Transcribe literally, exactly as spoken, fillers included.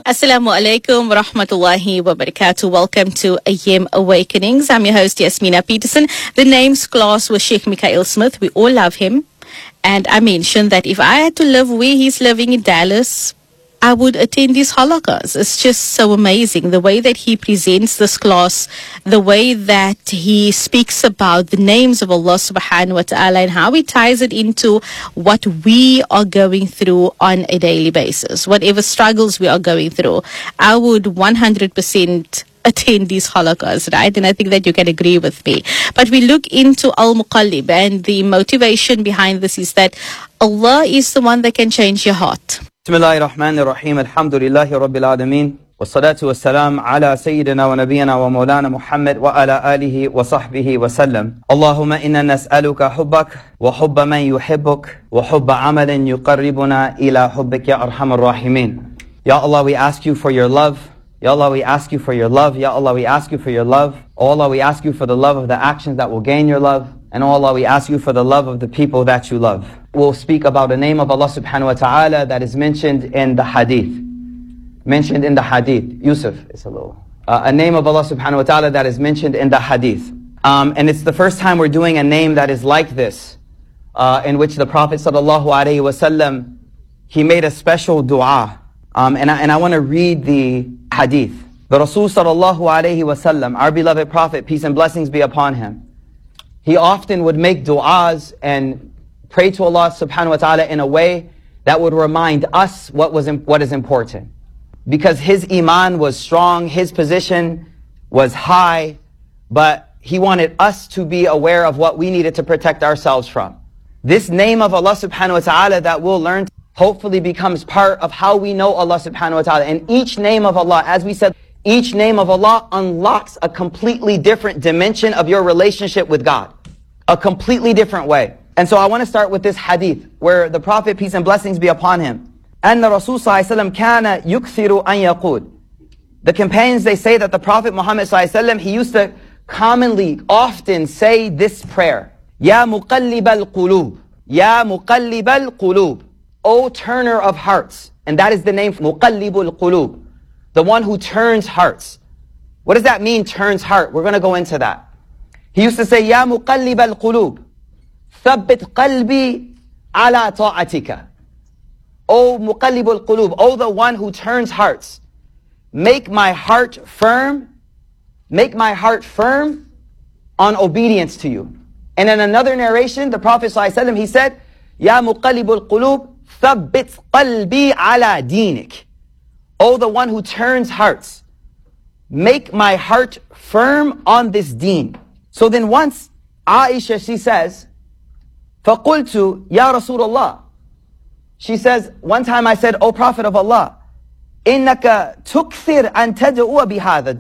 Assalamu alaikum wa rahmatullahi wa barakatuh. Welcome to A M Awakenings. I'm your host, Yasmina Peterson. The names class was Sheikh Mikhael Smith. We all love him. And I mentioned that if I had to live where he's living in Dallas, I would attend these halaqas. It's just so amazing. The way that he presents this class, the way that he speaks about the names of Allah subhanahu wa ta'ala and how he ties it into what we are going through on a daily basis. Whatever struggles we are going through, I would one hundred percent attend these halaqas, right? And I think that you can agree with me. But we look into Al-Muqallib, and the motivation behind this is that Allah is the one that can change your heart. Bismillahir Rahmanir Rahim. Alhamdulillahi Rabbil Alameen. Wassalatu wassalam ala Sayyidina wa Nabiyyina wa Mawlana Muhammad wa ala alihi wa sahbihi wa sallam. Allahumma inna nas'aluka hubbak wa hubba man yuhibbuk wa hubba amalin yuqarribuna ila hubbik ya arhamar rahimin. Ya Allah, we ask you for your love. Ya Allah, we ask you for your love. Ya Allah, we ask you for your love. Oh Allah, we ask you for the love of the actions that will gain your love. And oh Allah, we ask you for the love of the people that you love. We'll speak about a name of Allah subhanahu wa ta'ala that is mentioned in the hadith. Mentioned in the hadith. Yusuf, it's a little. Uh, a name of Allah subhanahu wa ta'ala that is mentioned in the hadith. Um, and it's the first time we're doing a name that is like this. Uh, in which the Prophet sallallahu alaihi wasallam, he made a special dua. Um, and I, and I want to read the hadith. The Rasul sallallahu alaihi wasallam, our beloved Prophet, peace and blessings be upon him, he often would make du'as and pray to Allah subhanahu wa ta'ala in a way that would remind us what was what is important. Because his iman was strong, his position was high, but he wanted us to be aware of what we needed to protect ourselves from. This name of Allah subhanahu wa ta'ala that we'll learn hopefully becomes part of how we know Allah subhanahu wa ta'ala. And each name of Allah, as we said, each name of Allah unlocks a completely different dimension of your relationship with God. A completely different way. And so I want to start with this hadith, where the Prophet, peace and blessings be upon him, and the Rasul sallallahu alaihi wasallam kana yukthiru an yaqul. The companions, they say that the Prophet Muhammad sallallahu alaihi wasallam, he used to commonly, often say this prayer: Ya muqallib al-qulub, Ya muqallib al-qulub, O turner of hearts. And that is the name, muqallibul qulub, the one who turns hearts. What does that mean, turns heart? We're going to go into that. He used to say, Ya muqallib al-qulub, thabbit qalbi ala ta'atika. O muqallib al-qulub, O the one who turns hearts, make my heart firm, make my heart firm on obedience to you. And in another narration, the Prophet ﷺ, he said, Ya muqallib al-qulub, thabbit qalbi ala dinik. O the one who turns hearts, make my heart firm on this deen. So then once Aisha, she says, فَقُلْتُ Ya Rasulullah. She says, one time I said, O Prophet of Allah, إِنَّكَ تُكْثِرْ أَن تَدْعُوَ بِهَذَا.